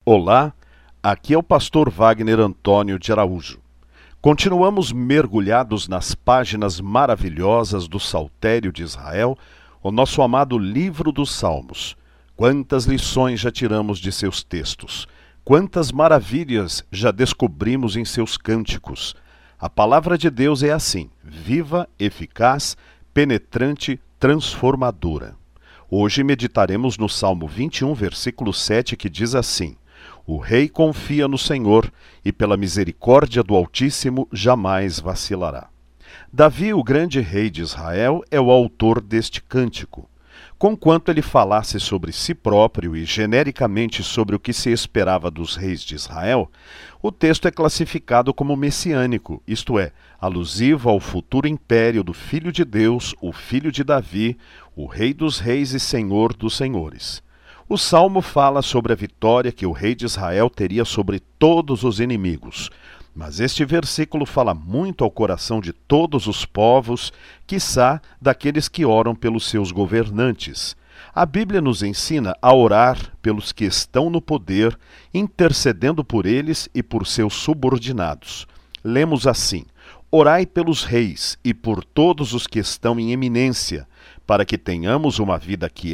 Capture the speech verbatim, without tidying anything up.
Olá, aqui é o pastor Wagner Antônio de Araújo. Continuamos mergulhados nas páginas maravilhosas do Saltério de Israel, o nosso amado livro dos Salmos. Quantas lições já tiramos de seus textos, quantas maravilhas já descobrimos em seus cânticos. A palavra de Deus é assim, viva, eficaz, penetrante, transformadora. Hoje meditaremos no Salmo vinte e um, versículo sete, que diz assim: O rei confia no Senhor, e pela misericórdia do Altíssimo jamais vacilará. Davi, o grande rei de Israel, é o autor deste cântico. Conquanto ele falasse sobre si próprio e genericamente sobre o que se esperava dos reis de Israel, o texto é classificado como messiânico, isto é, alusivo ao futuro império do Filho de Deus, o Filho de Davi, o Rei dos Reis e Senhor dos Senhores. O Salmo fala sobre a vitória que o rei de Israel teria sobre todos os inimigos. Mas este versículo fala muito ao coração de todos os povos, quiçá daqueles que oram pelos seus governantes. A Bíblia nos ensina a orar pelos que estão no poder, intercedendo por eles e por seus subordinados. Lemos assim: Orai pelos reis e por todos os que estão em eminência, para que tenhamos uma vida quieta